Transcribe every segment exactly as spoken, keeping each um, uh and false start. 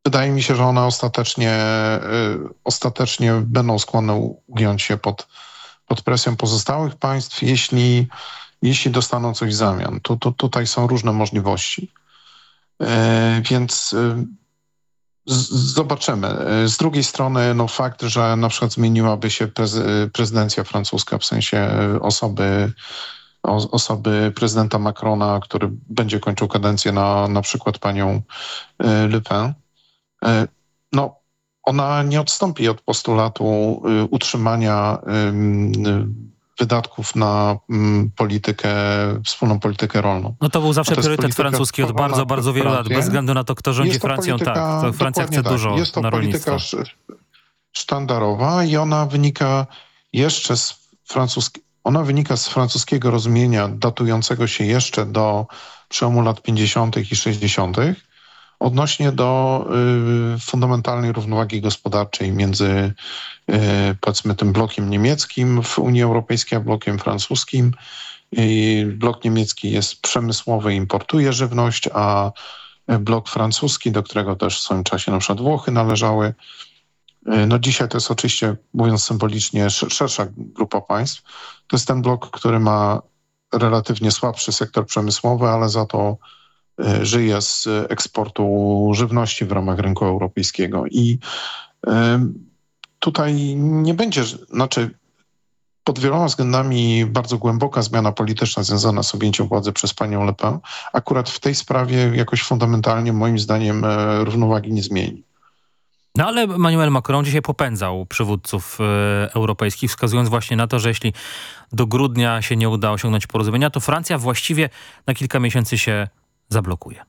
wydaje mi się, że one ostatecznie, ostatecznie będą skłonne ugiąć się pod, pod presją pozostałych państw, jeśli, jeśli dostaną coś w zamian. Tu, tu, tutaj są różne możliwości. Więc z, zobaczymy. Z drugiej strony no fakt, że na przykład zmieniłaby się prez, prezydencja francuska, w sensie osoby, o, osoby prezydenta Macrona, który będzie kończył kadencję na, na przykład panią Le Pen, no ona nie odstąpi od postulatu utrzymania wydatków na politykę, wspólną politykę rolną. No to był zawsze to priorytet francuski od bardzo, bardzo wielu lat, bez względu na to, kto rządzi Francją. Polityka, tak, to Francja chce tak. dużo Jest to na polityka rolnictwo. sztandarowa i ona wynika jeszcze z francuskiego, ona wynika z francuskiego rozumienia datującego się jeszcze do przełomu lat pięćdziesiątych i sześćdziesiątych odnośnie do y, fundamentalnej równowagi gospodarczej między y, powiedzmy tym blokiem niemieckim w Unii Europejskiej a blokiem francuskim. I blok niemiecki jest przemysłowy, importuje żywność, a blok francuski, do którego też w swoim czasie na przykład Włochy należały, no dzisiaj to jest oczywiście, mówiąc symbolicznie, szersza grupa państw. To jest ten blok, który ma relatywnie słabszy sektor przemysłowy, ale za to żyje z eksportu żywności w ramach rynku europejskiego. I tutaj nie będzie, znaczy pod wieloma względami bardzo głęboka zmiana polityczna związana z objęciem władzy przez panią Le Pen akurat w tej sprawie jakoś fundamentalnie moim zdaniem równowagi nie zmieni. No ale Emmanuel Macron dzisiaj popędzał przywódców y, europejskich, wskazując właśnie na to, że jeśli do grudnia się nie uda osiągnąć porozumienia, to Francja właściwie na kilka miesięcy się zablokuje.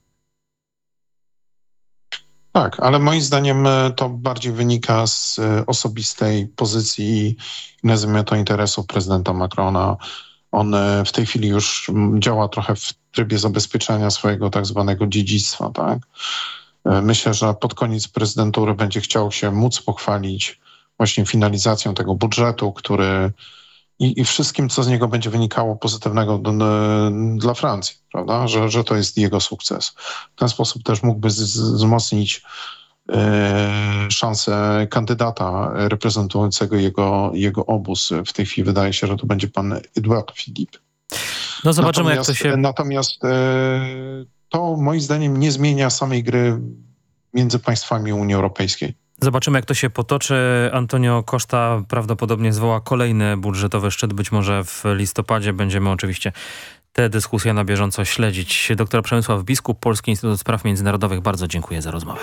Tak, ale moim zdaniem to bardziej wynika z osobistej pozycji, nazwijmy to, interesów prezydenta Macrona. On w tej chwili już działa trochę w trybie zabezpieczenia swojego tak zwanego dziedzictwa, tak? Myślę, że pod koniec prezydentury będzie chciał się móc pochwalić właśnie finalizacją tego budżetu, który i, i wszystkim, co z niego będzie wynikało pozytywnego do, dla Francji, prawda? Że, że to jest jego sukces. W ten sposób też mógłby z, z, wzmocnić e, szanse kandydata reprezentującego jego, jego obóz. W tej chwili wydaje się, że to będzie pan Edouard Philippe. No zobaczymy, natomiast, jak to się... Natomiast e, to moim zdaniem nie zmienia samej gry między państwami Unii Europejskiej. Zobaczymy, jak to się potoczy. Antonio Costa prawdopodobnie zwoła kolejny budżetowy szczyt. Być może w listopadzie. Będziemy oczywiście tę dyskusję na bieżąco śledzić. Doktor Przemysław Biskup, Polski Instytut Spraw Międzynarodowych. Bardzo dziękuję za rozmowę.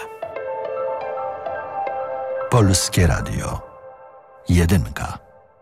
Polskie Radio. Jedynka.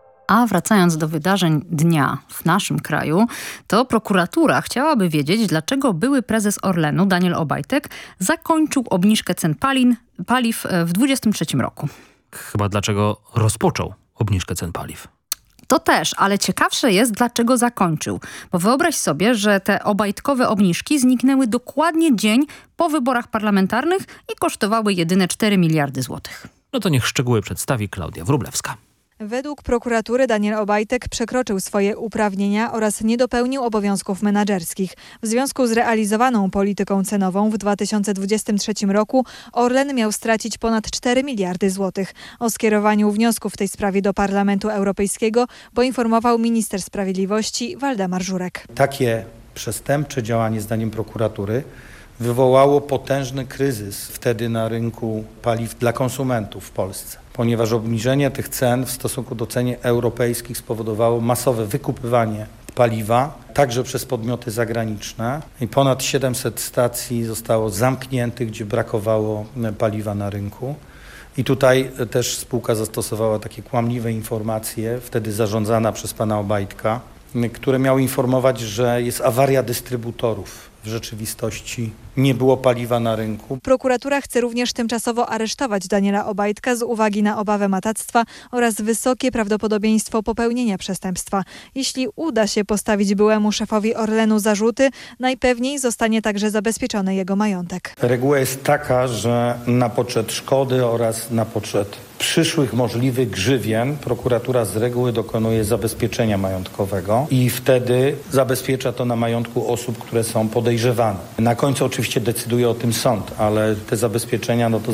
A wracając do wydarzeń dnia w naszym kraju, to prokuratura chciałaby wiedzieć, dlaczego były prezes Orlenu Daniel Obajtek zakończył obniżkę cen palin, paliw w dwudziestym trzecim roku. Chyba dlaczego rozpoczął obniżkę cen paliw. To też, ale ciekawsze jest, dlaczego zakończył. Bo wyobraź sobie, że te obajtkowe obniżki zniknęły dokładnie dzień po wyborach parlamentarnych i kosztowały jedyne cztery miliardy złotych. No to niech szczegóły przedstawi Klaudia Wróblewska. Według prokuratury Daniel Obajtek przekroczył swoje uprawnienia oraz nie dopełnił obowiązków menadżerskich. W związku z realizowaną polityką cenową w dwa tysiące dwudziestym trzecim roku Orlen miał stracić ponad cztery miliardy złotych. O skierowaniu wniosku w tej sprawie do Parlamentu Europejskiego poinformował minister sprawiedliwości Waldemar Żurek. Takie przestępcze działanie zdaniem prokuratury wywołało potężny kryzys wtedy na rynku paliw dla konsumentów w Polsce, ponieważ obniżenie tych cen w stosunku do cen europejskich spowodowało masowe wykupywanie paliwa, także przez podmioty zagraniczne i ponad siedemset stacji zostało zamkniętych, gdzie brakowało paliwa na rynku. I tutaj też spółka zastosowała takie kłamliwe informacje, wtedy zarządzana przez pana Obajtka, które miały informować, że jest awaria dystrybutorów. W rzeczywistości nie było paliwa na rynku. Prokuratura chce również tymczasowo aresztować Daniela Obajtka z uwagi na obawę matactwa oraz wysokie prawdopodobieństwo popełnienia przestępstwa. Jeśli uda się postawić byłemu szefowi Orlenu zarzuty, najpewniej zostanie także zabezpieczony jego majątek. Reguła jest taka, że na poczet szkody oraz na poczet przyszłych możliwych grzywien prokuratura z reguły dokonuje zabezpieczenia majątkowego i wtedy zabezpiecza to na majątku osób, które są podejrzewane. Na końcu oczywiście decyduje o tym sąd, ale te zabezpieczenia no to